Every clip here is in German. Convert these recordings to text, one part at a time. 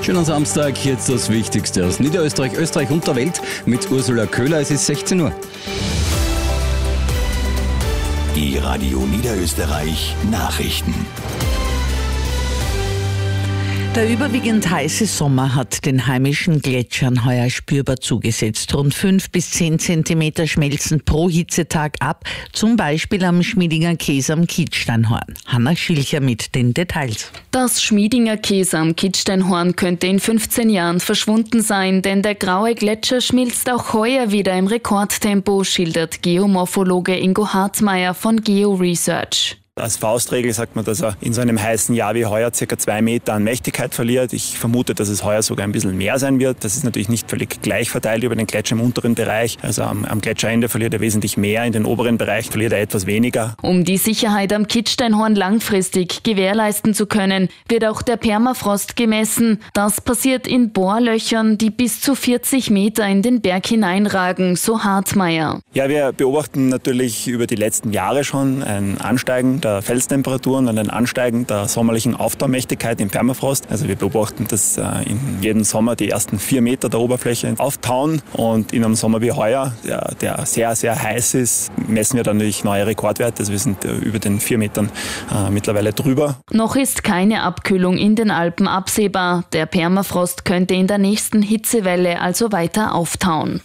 Schönen Samstag, jetzt das Wichtigste aus Niederösterreich, Österreich und der Welt mit Ursula Köhler. Es ist 16 Uhr. Die Radio Niederösterreich Nachrichten. Der überwiegend heiße Sommer hat den heimischen Gletschern heuer spürbar zugesetzt. Rund 5 bis 10 Zentimeter schmelzen pro Hitzetag ab, zum Beispiel am Schmiedinger Käse am Kitzsteinhorn. Hanna Schilcher mit den Details. Das Schmiedinger Käse am Kitzsteinhorn könnte in 15 Jahren verschwunden sein, denn der graue Gletscher schmilzt auch heuer wieder im Rekordtempo, schildert Geomorphologe Ingo Hartmeier von GeoResearch. Als Faustregel sagt man, dass er in so einem heißen Jahr wie heuer ca. 2 Meter an Mächtigkeit verliert. Ich vermute, dass es heuer sogar ein bisschen mehr sein wird. Das ist natürlich nicht völlig gleich verteilt über den Gletscher im unteren Bereich. Also am Gletscherende verliert er wesentlich mehr, in den oberen Bereich verliert er etwas weniger. Um die Sicherheit am Kitzsteinhorn langfristig gewährleisten zu können, wird auch der Permafrost gemessen. Das passiert in Bohrlöchern, die bis zu 40 Meter in den Berg hineinragen, so Hartmeier. Ja, wir beobachten natürlich über die letzten Jahre schon ein Ansteigen der Felstemperaturen und ein Ansteigen der sommerlichen Auftaumächtigkeit im Permafrost. Also wir beobachten, dass in jedem Sommer die ersten 4 Meter der Oberfläche auftauen und in einem Sommer wie heuer, der sehr, sehr heiß ist, messen wir dann natürlich neue Rekordwerte. Also wir sind über den 4 Metern mittlerweile drüber. Noch ist keine Abkühlung in den Alpen absehbar. Der Permafrost könnte in der nächsten Hitzewelle also weiter auftauen.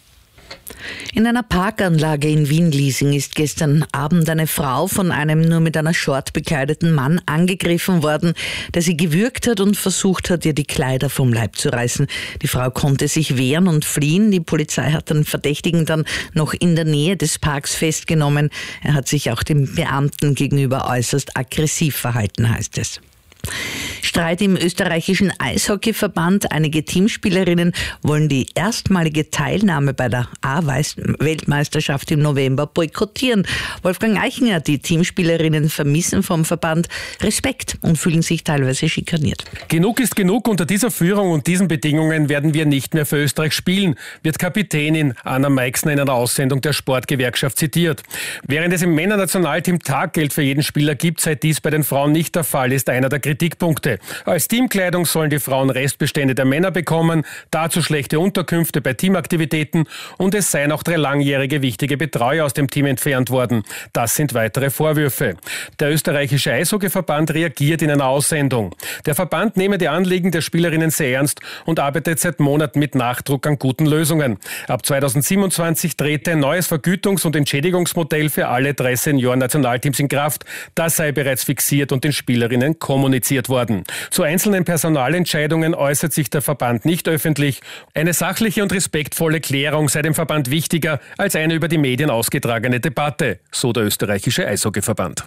In einer Parkanlage in Wien-Liesing ist gestern Abend eine Frau von einem nur mit einer Short bekleideten Mann angegriffen worden, der sie gewürgt hat und versucht hat, ihr die Kleider vom Leib zu reißen. Die Frau konnte sich wehren und fliehen. Die Polizei hat den Verdächtigen dann noch in der Nähe des Parks festgenommen. Er hat sich auch dem Beamten gegenüber äußerst aggressiv verhalten, heißt es. Streit im österreichischen Eishockeyverband. Einige Teamspielerinnen wollen die erstmalige Teilnahme bei der A-Weltmeisterschaft im November boykottieren. Wolfgang Eichinger, die Teamspielerinnen vermissen vom Verband Respekt und fühlen sich teilweise schikaniert. Genug ist genug. Unter dieser Führung und diesen Bedingungen werden wir nicht mehr für Österreich spielen, wird Kapitänin Anna Meixner in einer Aussendung der Sportgewerkschaft zitiert. Während es im Männernationalteam Taggeld für jeden Spieler gibt, sei dies bei den Frauen nicht der Fall, ist einer der Kritikpunkte. Als Teamkleidung sollen die Frauen Restbestände der Männer bekommen, dazu schlechte Unterkünfte bei Teamaktivitäten und es seien auch 3 langjährige wichtige Betreuer aus dem Team entfernt worden. Das sind weitere Vorwürfe. Der österreichische Eishockeyverband reagiert in einer Aussendung. Der Verband nehme die Anliegen der Spielerinnen sehr ernst und arbeitet seit Monaten mit Nachdruck an guten Lösungen. Ab 2027 trete ein neues Vergütungs- und Entschädigungsmodell für alle 3 Senioren-Nationalteams in Kraft. Das sei bereits fixiert und den Spielerinnen kommuniziert worden. Zu einzelnen Personalentscheidungen äußert sich der Verband nicht öffentlich. Eine sachliche und respektvolle Klärung sei dem Verband wichtiger als eine über die Medien ausgetragene Debatte, so der österreichische Eishockeyverband.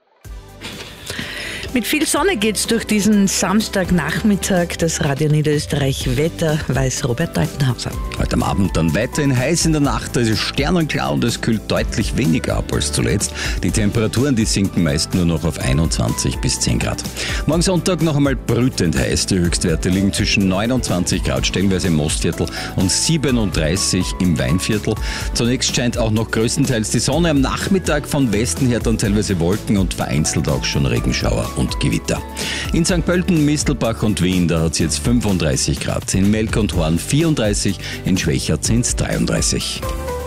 Mit viel Sonne geht's durch diesen Samstagnachmittag. Das Radio Niederösterreich Wetter weiß Robert Deutenhauser. Heute am Abend dann weiterhin heiß, in der Nacht, da ist es sternenklar und es kühlt deutlich weniger ab als zuletzt. Die Temperaturen, die sinken meist nur noch auf 21 bis 10 Grad. Morgen Sonntag noch einmal brütend heiß. Die Höchstwerte liegen zwischen 29 Grad stellenweise im Mostviertel und 37 im Weinviertel. Zunächst scheint auch noch größtenteils die Sonne. Am Nachmittag von Westen her dann teilweise Wolken und vereinzelt auch schon Regenschauer und Gewitter. In St. Pölten, Mistelbach und Wien, da hat es jetzt 35 Grad. In Melk und Horn 34, in Schwächert sind es 33.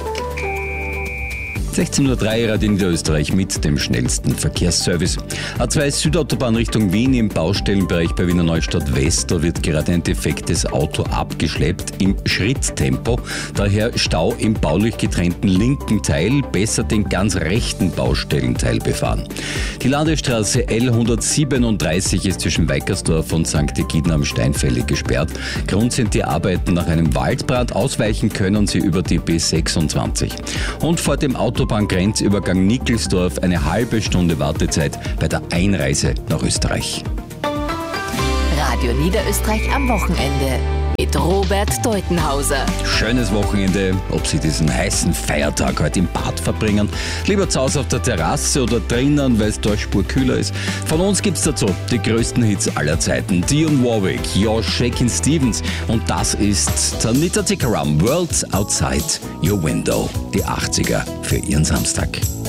16:03 Uhr Radio Niederösterreich mit dem schnellsten Verkehrsservice. A2 Südautobahn Richtung Wien im Baustellenbereich bei Wiener Neustadt West. Da wird gerade ein defektes Auto abgeschleppt im Schritttempo. Daher Stau im baulich getrennten linken Teil, besser den ganz rechten Baustellenteil befahren. Die Landesstraße L137 ist zwischen Weikersdorf und St. Egiden am Steinfelde gesperrt. Grund sind die Arbeiten nach einem Waldbrand. Ausweichen können sie über die B26. Und vor dem Autobahngrenzübergang Nickelsdorf eine halbe Stunde Wartezeit bei der Einreise nach Österreich. Radio Niederösterreich am Wochenende mit Robert Deutenhauser. Schönes Wochenende, ob Sie diesen heißen Feiertag heute im Bad verbringen, lieber zu Hause auf der Terrasse oder drinnen, weil es dort spurkühler ist. Von uns gibt's dazu die größten Hits aller Zeiten. Dionne Warwick, You're Shakin' Stevens und das ist Tanita Tikaram, World's Outside Your Window. Die 80er für Ihren Samstag.